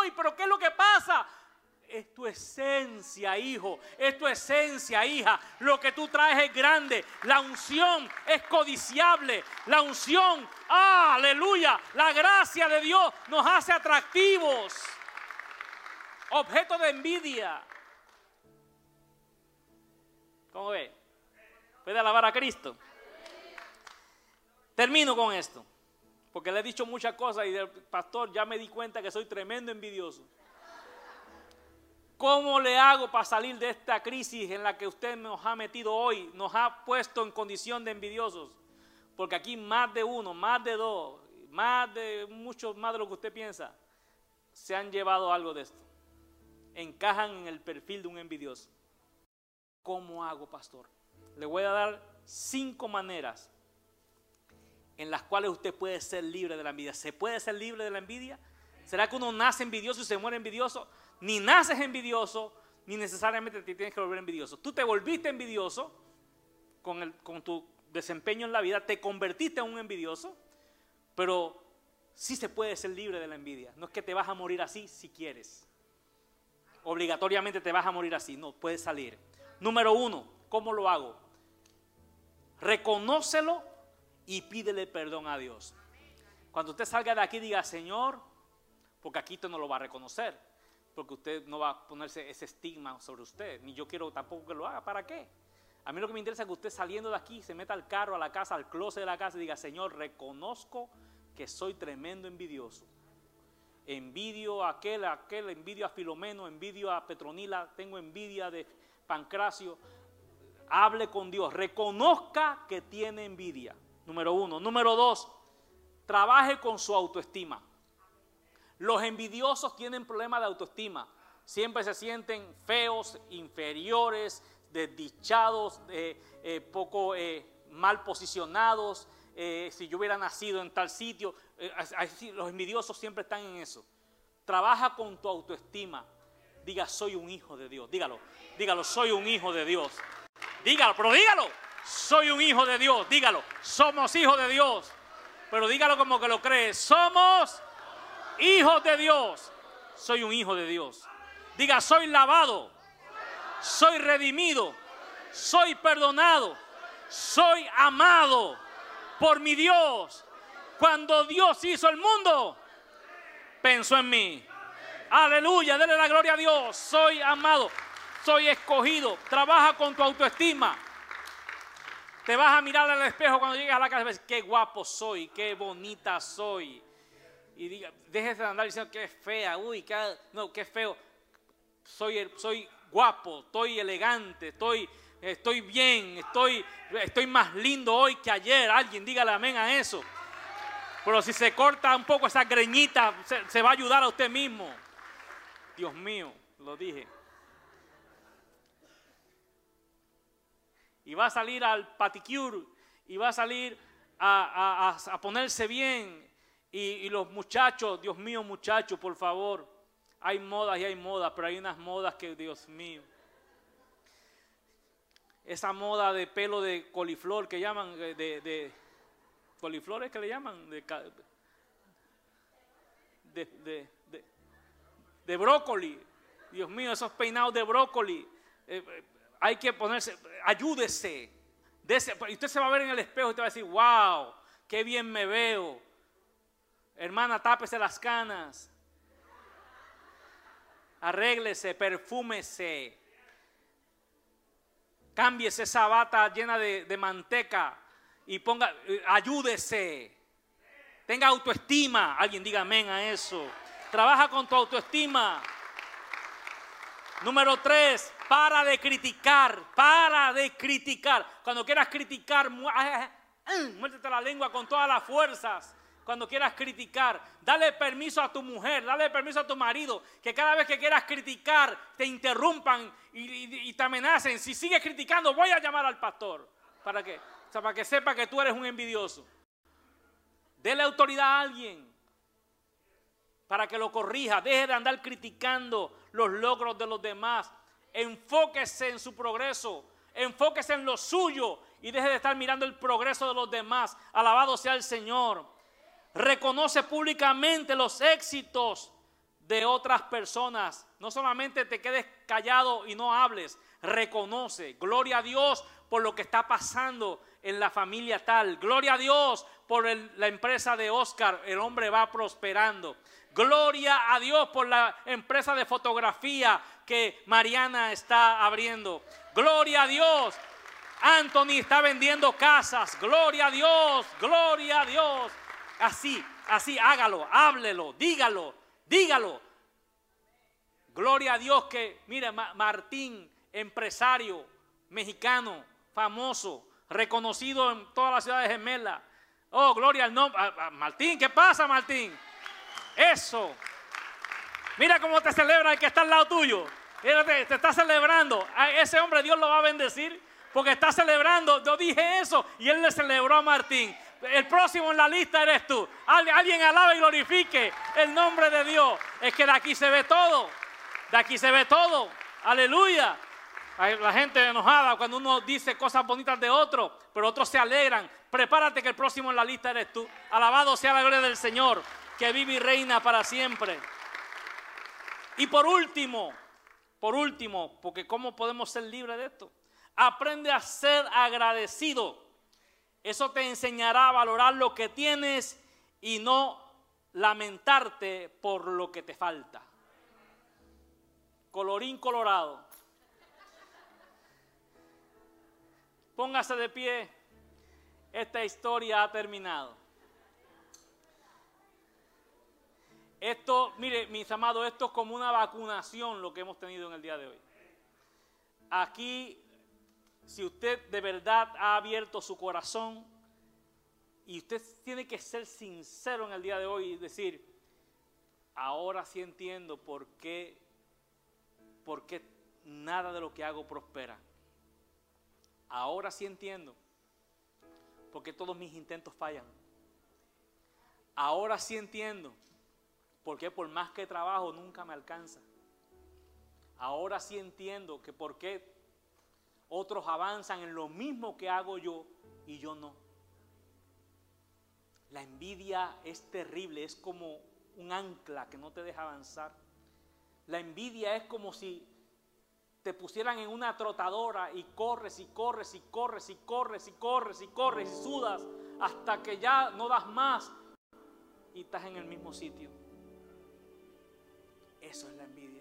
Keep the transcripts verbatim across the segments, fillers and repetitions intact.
¿y pero qué es lo que pasa? Es tu esencia, hijo, es tu esencia, hija. Lo que tú traes es grande. La unción es codiciable. La unción, ¡ah, aleluya! La gracia de Dios nos hace atractivos. Objeto de envidia. ¿Cómo ve? ¿Puede alabar a Cristo? Termino con esto, porque le he dicho muchas cosas y del pastor ya me di cuenta que soy tremendo envidioso. ¿Cómo le hago para salir de esta crisis en la que usted nos ha metido hoy? Nos ha puesto en condición de envidiosos. Porque aquí más de uno, más de dos, más de muchos más de lo que usted piensa, se han llevado algo de esto. Encajan en el perfil de un envidioso. ¿Cómo hago, pastor? Le voy a dar cinco maneras en las cuales usted puede ser libre de la envidia. ¿Se puede ser libre de la envidia? ¿Será que uno nace envidioso y se muere envidioso? Ni naces envidioso, ni necesariamente te tienes que volver envidioso. Tú te volviste envidioso con, el, con tu desempeño en la vida, te convertiste en un envidioso, pero sí se puede ser libre de la envidia. No es que te vas a morir así si quieres. Obligatoriamente te vas a morir así, no, puedes salir. Número uno, ¿cómo lo hago? Reconócelo y pídele perdón a Dios. Cuando usted salga de aquí diga, Señor, porque aquí usted no lo va a reconocer, porque usted no va a ponerse ese estigma sobre usted, ni yo quiero tampoco que lo haga. ¿Para qué? A mí lo que me interesa es que usted saliendo de aquí se meta al carro, a la casa, al closet de la casa y diga, Señor, reconozco que soy tremendo envidioso. Envidio a aquel, a aquel, envidio a Filomeno, envidio a Petronila, tengo envidia de Pancracio. Hable con Dios, reconozca que tiene envidia. Número uno. Número dos, trabaje con su autoestima. Los envidiosos tienen problemas de autoestima. Siempre se sienten feos, inferiores, desdichados, eh, eh, poco eh, mal posicionados. Eh, si yo hubiera nacido en tal sitio, eh, así, los envidiosos siempre están en eso. Trabaja con tu autoestima. Diga, soy un hijo de Dios. Dígalo, dígalo, soy un hijo de Dios. Dígalo, pero dígalo, soy un hijo de Dios. Dígalo, somos hijos de Dios. Pero dígalo como que lo cree. Somos hijos de Dios. Soy un hijo de Dios. Diga, soy lavado, soy redimido, soy perdonado, soy amado por mi Dios. Cuando Dios hizo el mundo, pensó en mí. Aleluya, dele la gloria a Dios. Soy amado, soy escogido. Trabaja con tu autoestima. Te vas a mirar al espejo cuando llegues a la casa y vas a decir, qué guapo soy, qué bonita soy. Y diga, déjese de andar diciendo que fea, uy, qué, no, qué feo. Soy, soy guapo, estoy elegante, estoy, estoy bien, estoy, estoy más lindo hoy que ayer. Alguien dígale amén a eso. Pero si se corta un poco esa greñita, se, se va a ayudar a usted mismo. Dios mío, lo dije. Y va a salir al paticure, y va a salir a, a, a ponerse bien. Y, y los muchachos, Dios mío, muchachos, por favor. Hay modas y hay modas, pero hay unas modas que, Dios mío. Esa moda de pelo de coliflor que llaman, de, de, de coliflores que le llaman, de, de, de, de, de brócoli. Dios mío, esos peinados de brócoli. Eh, eh, hay que ponerse, ayúdese. Dese, y usted se va a ver en el espejo y te va a decir, wow, qué bien me veo. Hermana, tápese las canas. Arréglese, perfúmese. Cámbiese esa bata llena de, de manteca y ponga, ayúdese. Tenga autoestima. Alguien diga amén a eso. Trabaja con tu autoestima. Número tres, para de criticar. Para de criticar. Cuando quieras criticar, muérdete la lengua con todas las fuerzas. Cuando quieras criticar, dale permiso a tu mujer, dale permiso a tu marido, que cada vez que quieras criticar, te interrumpan y, y, y te amenacen. Si sigues criticando, voy a llamar al pastor. ¿Para qué? O sea, para que sepa que tú eres un envidioso. Dele autoridad a alguien para que lo corrija. Deje de andar criticando los logros de los demás. Enfóquese en su progreso. Enfóquese en lo suyo y deje de estar mirando el progreso de los demás. Alabado sea el Señor. Reconoce públicamente los éxitos de otras personas. No solamente te quedes callado y no hables, reconoce. Gloria a Dios por lo que está pasando en la familia tal. Gloria a Dios por el, la empresa de Oscar, el hombre va prosperando. Gloria a Dios por la empresa de fotografía que Mariana está abriendo. Gloria a Dios, Anthony está vendiendo casas. Gloria a Dios, gloria a Dios. Así, así, hágalo, háblelo, dígalo, dígalo. Gloria a Dios que, mire, Martín, empresario mexicano, famoso, reconocido en todas las ciudades gemelas. Oh, gloria al nombre. A, a Martín, ¿qué pasa, Martín? Eso. Mira cómo te celebra el que está al lado tuyo. Te, te está celebrando. A ese hombre Dios lo va a bendecir porque está celebrando. Yo dije eso y él le celebró a Martín. El próximo en la lista eres tú. Alguien alaba y glorifique el nombre de Dios. Es que de aquí se ve todo. De aquí se ve todo. Aleluya. Hay la gente enojada cuando uno dice cosas bonitas de otro, pero otros se alegran. Prepárate que el próximo en la lista eres tú. Alabado sea la gloria del Señor, que vive y reina para siempre. Y por último, por último, porque ¿cómo podemos ser libres de esto? Aprende a ser agradecido. Eso te enseñará a valorar lo que tienes y no lamentarte por lo que te falta. Colorín colorado. Póngase de pie. Esta historia ha terminado. Esto, mire, mis amados, esto es como una vacunación lo que hemos tenido en el día de hoy. Aquí, si usted de verdad ha abierto su corazón y usted tiene que ser sincero en el día de hoy y decir, ahora sí entiendo por qué, por qué nada de lo que hago prospera. Ahora sí entiendo por qué todos mis intentos fallan. Ahora sí entiendo porque por más que trabajo nunca me alcanza. Ahora sí entiendo que por qué otros avanzan en lo mismo que hago yo y yo no. La envidia es terrible, es como un ancla que no te deja avanzar. La envidia es como si te pusieran en una trotadora y corres y corres y corres y corres y corres y corres y sudas hasta que ya no das más y estás en el mismo sitio. Eso es la envidia.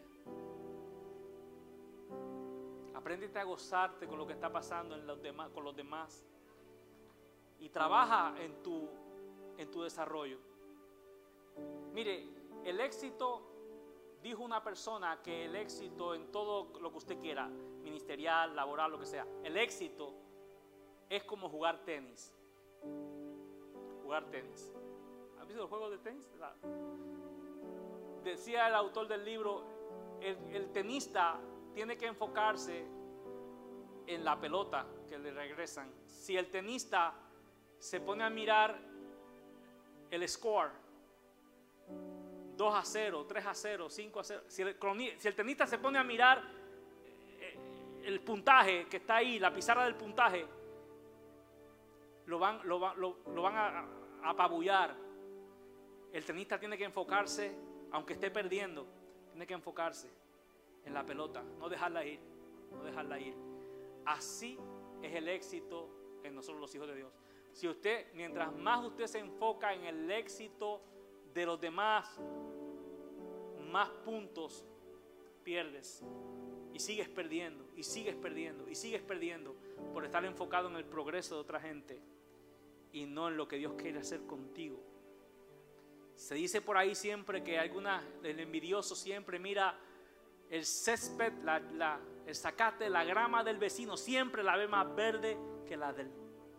Apréndete a gozarte con lo que está pasando en los demás, con los demás y trabaja en tu, en tu desarrollo. Mire, el éxito, dijo una persona que el éxito en todo lo que usted quiera, ministerial, laboral, lo que sea, el éxito es como jugar tenis. Jugar tenis. ¿Has visto el juego de tenis? La, Decía el autor del libro, el, el tenista tiene que enfocarse en la pelota que le regresan. Si el tenista se pone a mirar el score, dos a cero, tres a cero, cinco a cero, si el, si el tenista se pone a mirar el puntaje que está ahí, la pizarra del puntaje, lo van, lo, van, lo, lo van a, a apabullar. El tenista tiene que enfocarse, aunque esté perdiendo, tiene que enfocarse en la pelota, no dejarla ir, no dejarla ir. Así es el éxito en nosotros los hijos de Dios. Si usted, mientras más usted se enfoca en el éxito de los demás, más puntos pierdes y sigues perdiendo y sigues perdiendo y sigues perdiendo por estar enfocado en el progreso de otra gente y no en lo que Dios quiere hacer contigo. Se dice por ahí siempre que alguna, el envidioso siempre mira el césped, la, la, el zacate, la grama del vecino, siempre la ve más verde que la del.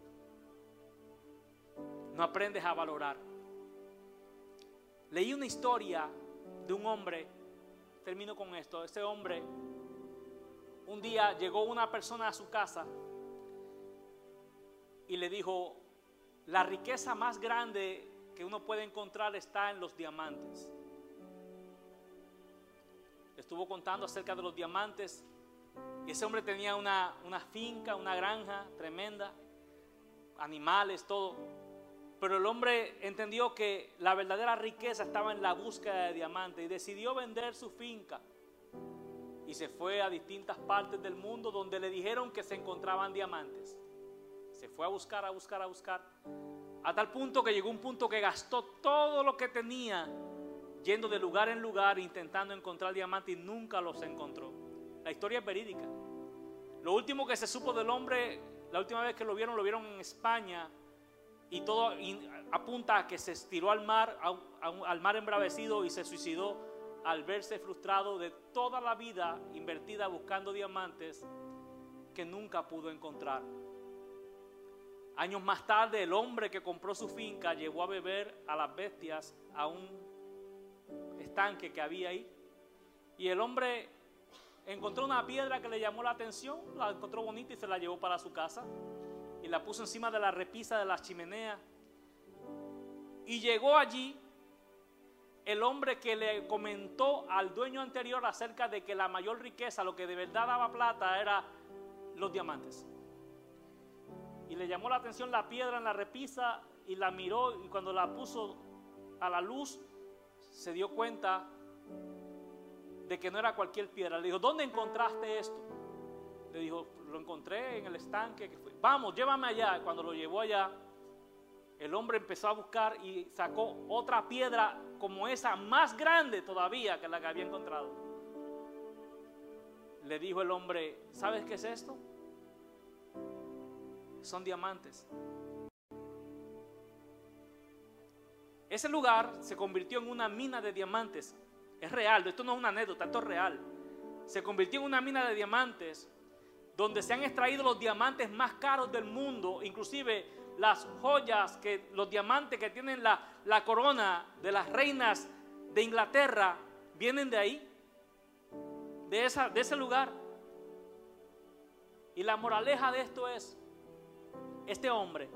No aprendes a valorar. Leí una historia de un hombre, termino con esto, ese hombre, un día llegó una persona a su casa y le dijo, la riqueza más grande que uno puede encontrar está en los diamantes. Estuvo contando acerca de los diamantes y ese hombre tenía una, una finca, una granja tremenda, animales, todo. Pero el hombre entendió que la verdadera riqueza estaba en la búsqueda de diamantes y decidió vender su finca. Y se fue a distintas partes del mundo donde le dijeron que se encontraban diamantes. Se fue a buscar, a buscar, a buscar. A tal punto que llegó un punto que gastó todo lo que tenía yendo de lugar en lugar intentando encontrar diamantes y nunca los encontró. La historia es verídica. Lo último que se supo del hombre, la última vez que lo vieron, lo vieron en España. Y todo apunta a que se estiró al mar, a, a, al mar embravecido y se suicidó al verse frustrado de toda la vida invertida buscando diamantes que nunca pudo encontrar. Años más tarde, el hombre que compró su finca llevó a beber a las bestias a un estanque que había ahí. Y el hombre encontró una piedra que le llamó la atención, la encontró bonita y se la llevó para su casa. Y la puso encima de la repisa de la chimenea. Y llegó allí el hombre que le comentó al dueño anterior acerca de que la mayor riqueza, lo que de verdad daba plata, era los diamantes. Y le llamó la atención la piedra en la repisa y la miró, y cuando la puso a la luz se dio cuenta de que no era cualquier piedra. Le dijo: ¿dónde encontraste esto? Le dijo: lo encontré en el estanque. Que fue. Vamos, llévame allá. Cuando lo llevó allá, el hombre empezó a buscar y sacó otra piedra como esa, más grande todavía que la que había encontrado. Le dijo el hombre: ¿sabes qué es esto? Son diamantes. Ese lugar se convirtió en una mina de diamantes. Es real, esto no es una anécdota, esto es real. Se convirtió en una mina de diamantes donde se han extraído los diamantes más caros del mundo, inclusive las joyas, que, los diamantes que tienen la, la corona de las reinas de Inglaterra, vienen de ahí, de, esa, de ese lugar. Y la moraleja de esto es: este hombre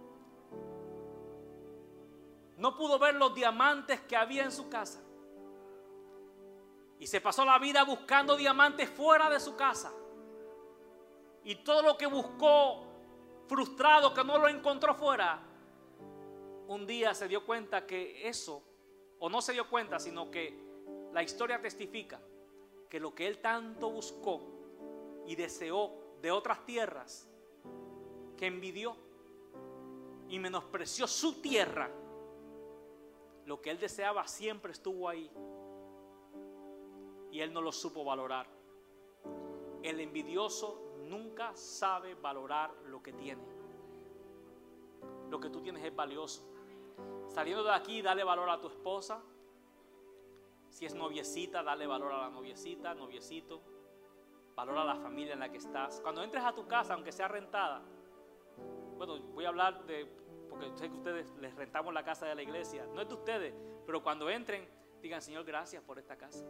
no pudo ver los diamantes que había en su casa y se pasó la vida buscando diamantes fuera de su casa. Y todo lo que buscó, frustrado que no lo encontró fuera, un día se dio cuenta que eso, o no se dio cuenta, sino que la historia testifica que lo que él tanto buscó y deseó de otras tierras, que envidió y menospreció su tierra, lo que él deseaba siempre estuvo ahí y él no lo supo valorar. El envidioso nunca sabe valorar lo que tiene. Lo que tú tienes es valioso. Saliendo de aquí, dale valor a tu esposa. Si es noviecita, dale valor a la noviecita, noviecito. Valora la familia en la que estás. Cuando entres a tu casa, aunque sea rentada, bueno, voy a hablar de, porque sé que ustedes les rentamos la casa de la iglesia, no es de ustedes, pero cuando entren, digan: Señor, gracias por esta casa.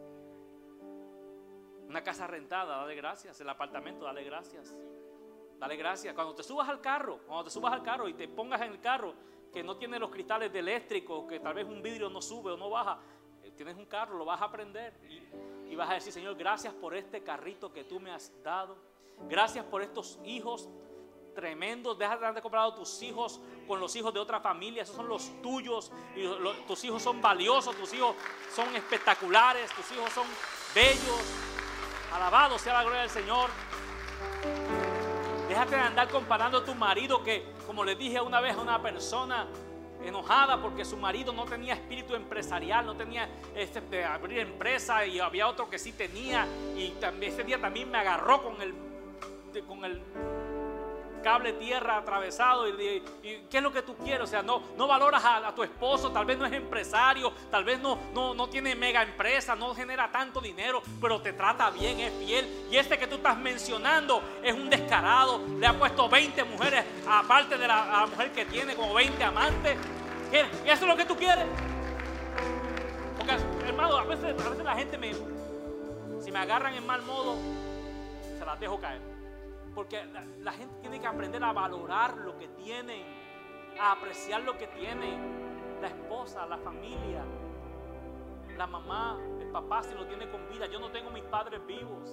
Una casa rentada, dale gracias. El apartamento, dale gracias. Dale gracias. Cuando te subas al carro, cuando te subas al carro y te pongas en el carro que no tiene los cristales de eléctrico, que tal vez un vidrio no sube o no baja, tienes un carro, lo vas a prender y, y vas a decir: Señor, gracias por este carrito que tú me has dado. Gracias por estos hijos tremendos. Deja de haber comprado tus hijos con los hijos de otra familia. Esos son los tuyos y lo, tus hijos son valiosos, tus hijos son espectaculares, tus hijos son bellos. Alabado sea la gloria del Señor. Déjate de andar comparando a tu marido, que, como le dije una vez a una persona enojada porque su marido no tenía espíritu empresarial, no tenía este, de abrir empresa, y había otro que sí tenía, y también, ese día también me agarró con el, con el cable tierra atravesado y, y, y ¿qué es lo que tú quieres? O sea, no, no valoras a, a tu esposo, tal vez no es empresario, tal vez no, no, no tiene mega empresa, no genera tanto dinero, pero te trata bien, es fiel. Y este que tú estás mencionando es un descarado, le ha puesto veinte mujeres, aparte de la, a la mujer que tiene, como veinte amantes. ¿Y eso es lo que tú quieres? Porque, hermano, a veces, a veces la gente me, si me agarran en mal modo, se las dejo caer. Porque la, la gente tiene que aprender a valorar lo que tienen, a apreciar lo que tienen. La esposa, la familia, la mamá, el papá, si lo tiene con vida. Yo no tengo mis padres vivos.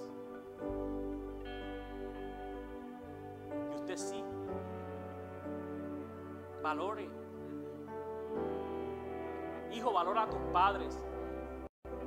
Y usted sí. Valore Hijo, valora a tus padres.